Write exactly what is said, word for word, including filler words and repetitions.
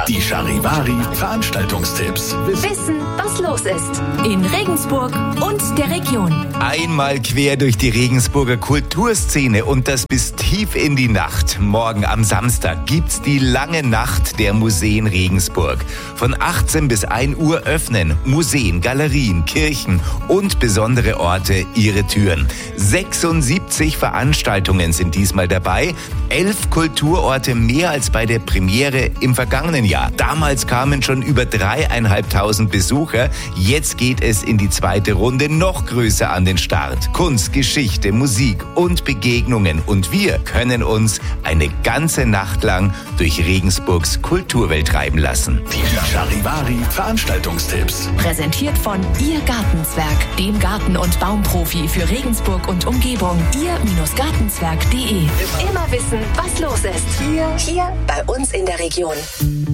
Die Charivari Veranstaltungstipps. Wissen, was los ist in Regensburg und der Region. Einmal quer durch die Regensburger Kulturszene und das bis tief in die Nacht. Morgen am Samstag gibt's die lange Nacht der Museen Regensburg. Von achtzehn bis ein Uhr öffnen Museen, Galerien, Kirchen und besondere Orte ihre Türen. sechsundsiebzig Veranstaltungen sind diesmal dabei. Elf Kulturorte mehr als bei der Premiere im vergangenen Jahr. Damals kamen schon über dreieinhalbtausend Besucher. Jetzt geht es in die zweite Runde noch größer an den Start. Kunst, Geschichte, Musik und Begegnungen. Und wir können uns eine ganze Nacht lang durch Regensburgs Kulturwelt treiben lassen. Die Charivari Veranstaltungstipps. Präsentiert von Ihr Gartenzwerg, dem Garten- und Baumprofi für Regensburg und Umgebung. Ihr-Gartenzwerg punkt de. Immer wissen, was los ist. Hier, hier bei uns in der Region.